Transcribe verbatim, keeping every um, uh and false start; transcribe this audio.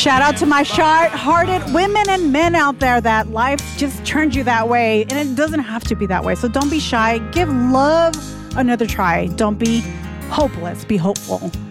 Shout out to my shy-hearted women and men out there that life just turned you that way, and it doesn't have to be that way. So don't be shy. Give love another try. Don't be hopeless. Be hopeful.